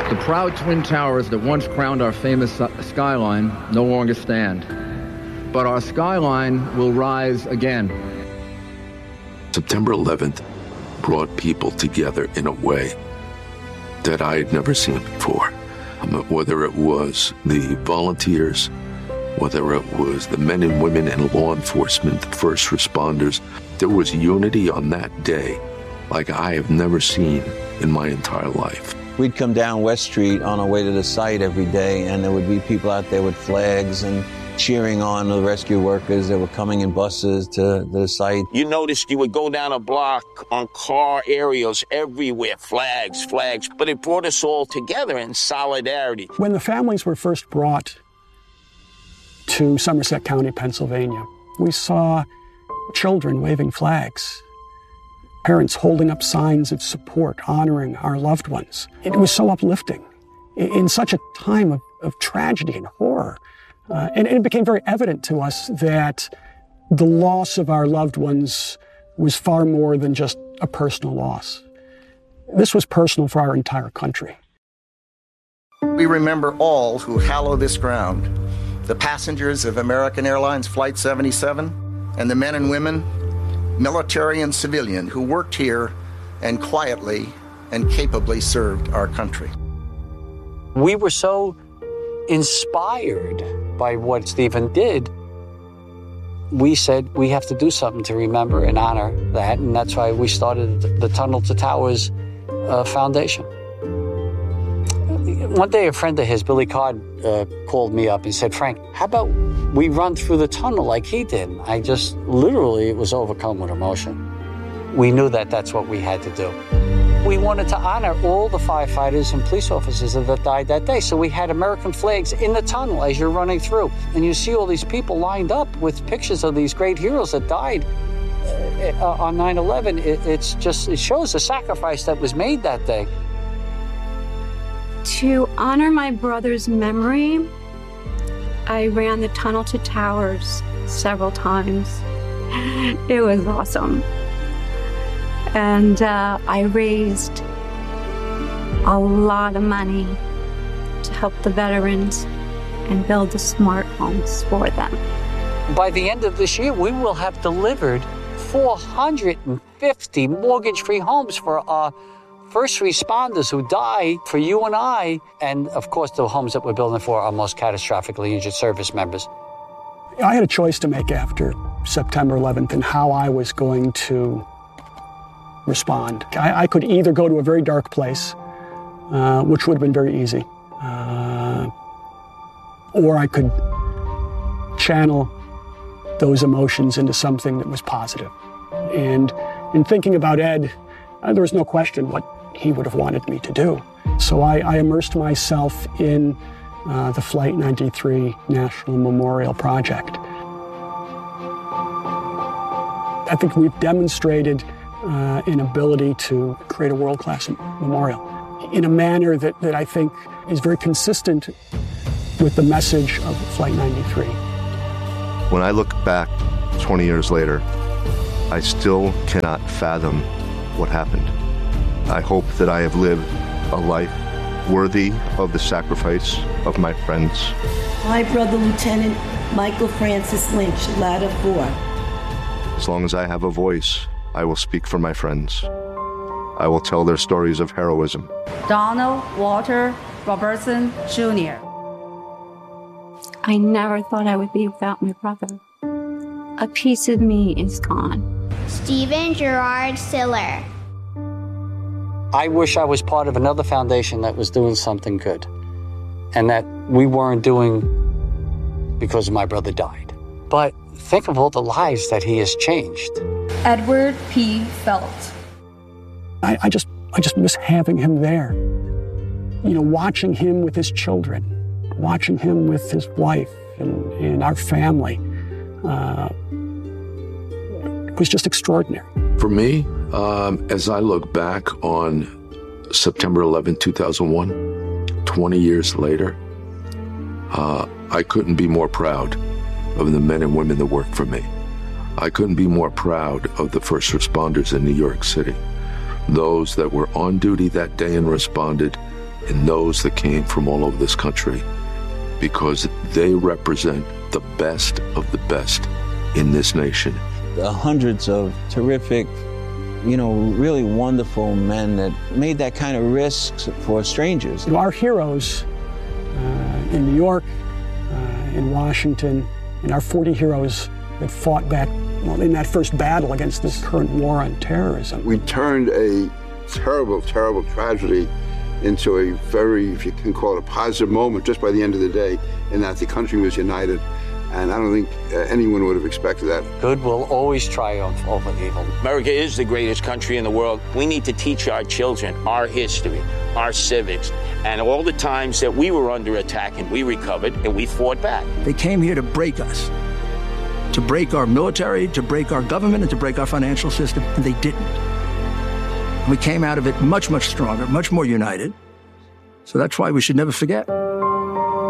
The proud twin towers that once crowned our famous skyline no longer stand. But our skyline will rise again. September 11th brought people together in a way that I had never seen before. Whether it was the volunteers, whether it was the men and women in law enforcement, the first responders, there was unity on that day like I have never seen in my entire life. We'd come down West Street on our way to the site every day, and there would be people out there with flags and cheering on the rescue workers that were coming in buses to the site. You noticed you would go down a block on car aerials everywhere, flags, but it brought us all together in solidarity. When the families were first brought to Somerset County, Pennsylvania, we saw children waving flags, parents holding up signs of support, honoring our loved ones. It was so uplifting in such a time of tragedy and horror. And it became very evident to us that the loss of our loved ones was far more than just a personal loss. This was personal for our entire country. We remember all who hallow this ground, the passengers of American Airlines Flight 77, and the men and women, military and civilian, who worked here and quietly and capably served our country. We were so inspired by what Stephen did. We said we have to do something to remember and honor that, and that's why we started the Tunnel to Towers Foundation. One day a friend of his, Billy Card, called me up and said, "Frank, how about we run through the tunnel like he did?" I just literally was overcome with emotion. We knew that that's what we had to do. We wanted to honor all the firefighters and police officers that died that day. So we had American flags in the tunnel as you're running through. And you see all these people lined up with pictures of these great heroes that died on 9/11. It shows the sacrifice that was made that day. To honor my brother's memory, I ran the Tunnel to Towers several times. It was awesome. And I raised a lot of money to help the veterans and build the smart homes for them. By the end of this year, we will have delivered 450 mortgage-free homes for our first responders who died, for you and I, and of course the homes that we're building for our most catastrophically injured service members. I had a choice to make after September 11th and how I was going to respond. I could either go to a very dark place, which would have been very easy, or I could channel those emotions into something that was positive. And in thinking about Ed, there was no question what he would have wanted me to do. So I immersed myself in the Flight 93 National Memorial Project. I think we've demonstrated an ability to create a world-class memorial in a manner that I think is very consistent with the message of Flight 93. When I look back 20 years later, I still cannot fathom what happened. I hope that I have lived a life worthy of the sacrifice of my friends. My brother, Lieutenant Michael Francis Lynch, Ladder 4. As long as I have a voice, I will speak for my friends. I will tell their stories of heroism. Donald Walter Robertson, Jr. I never thought I would be without my brother. A piece of me is gone. Stephen Gerard Siller. I wish I was part of another foundation that was doing something good, and that we weren't doing because my brother died. But think of all the lives that he has changed. Edward P. Felt. I just miss having him there. You know, watching him with his children, watching him with his wife and our family. It was just extraordinary. For me, as I look back on September 11, 2001, 20 years later, I couldn't be more proud of the men and women that worked for me. I couldn't be more proud of the first responders in New York City, those that were on duty that day and responded, and those that came from all over this country, because they represent the best of the best in this nation. The hundreds of terrific, really wonderful men that made that kind of risk for strangers. Our heroes in New York, in Washington, and our 40 heroes that fought back in that first battle against this current war on terrorism. We turned a terrible, terrible tragedy into a very, if you can call it a positive moment, just by the end of the day, in that the country was united. And I don't think anyone would have expected that. Good will always triumph over evil. America is the greatest country in the world. We need to teach our children our history, our civics, and all the times that we were under attack and we recovered and we fought back. They came here to break us, to break our military, to break our government, and to break our financial system, and they didn't. We came out of it much, much stronger, much more united. So that's why we should never forget.